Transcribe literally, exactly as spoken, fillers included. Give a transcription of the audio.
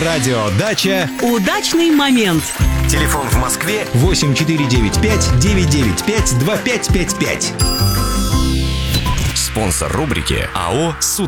Радио «Дача». Удачный момент. Телефон в Москве восемь четыре девять пять девять девять пять два пять пять пять. Спонсор рубрики АО «Суд